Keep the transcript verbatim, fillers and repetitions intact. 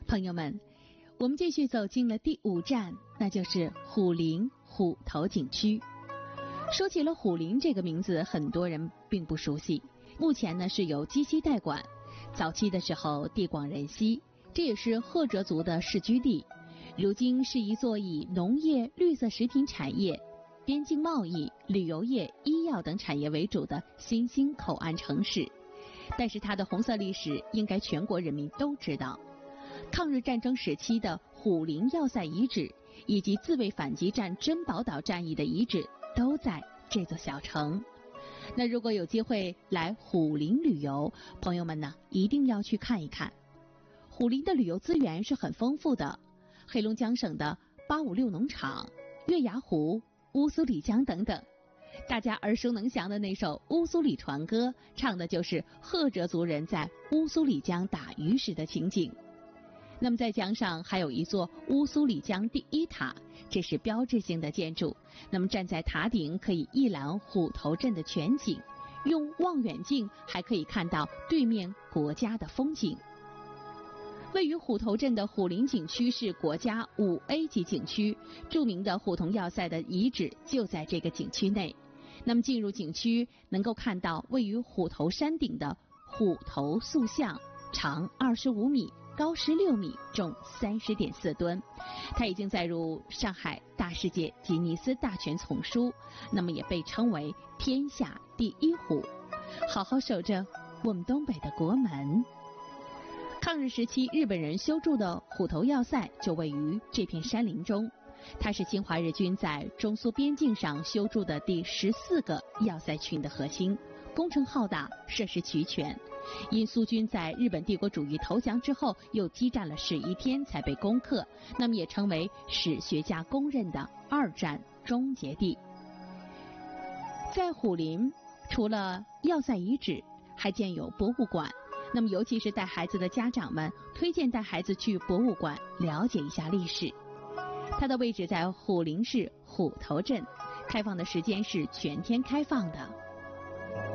朋友们，我们继续走进了第五站，那就是虎林虎头景区。说起了虎林这个名字，很多人并不熟悉。目前呢是由鸡西代管，早期的时候地广人稀，这也是赫哲族的世居地。如今是一座以农业、绿色食品产业、边境贸易、旅游业、医药等产业为主的新兴口岸城市。但是它的红色历史应该全国人民都知道。抗日战争时期的虎林要塞遗址以及自卫反击战珍宝岛战役的遗址都在这座小城。那如果有机会来虎林旅游，朋友们呢一定要去看一看。虎林的旅游资源是很丰富的，黑龙江省的八五六农场、月牙湖、乌苏里江等等。大家耳熟能详的那首《乌苏里船歌》，唱的就是赫哲族人在乌苏里江打鱼时的情景。那么在江上还有一座乌苏里江第一塔，这是标志性的建筑。那么站在塔顶可以一览虎头镇的全景，用望远镜还可以看到对面国家的风景。位于虎头镇的虎林景区是国家五 A 级景区，著名的虎头要塞的遗址就在这个景区内。那么进入景区能够看到位于虎头山顶的虎头塑像，长二十五米，高十六米，重三十点四吨，它已经载入上海大世界吉尼斯大全丛书，那么也被称为天下第一虎。好好守着我们东北的国门。抗日时期日本人修筑的虎头要塞就位于这片山林中，它是侵华日军在中苏边境上修筑的第十四个要塞群的核心，工程浩大，设施齐全。因苏军在日本帝国主义投降之后又激战了十一天才被攻克，那么也成为史学家公认的二战终结地。在虎林除了要塞遗址，还建有博物馆，那么尤其是带孩子的家长们推荐带孩子去博物馆了解一下历史。它的位置在虎林市虎头镇，开放的时间是全天开放的。